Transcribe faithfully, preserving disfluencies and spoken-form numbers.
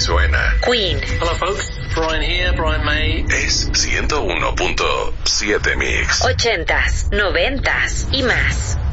suena. Queen. Hello folks, Brian here, Brian May. Es ciento uno punto siete Mix. Ochentas, noventas y más.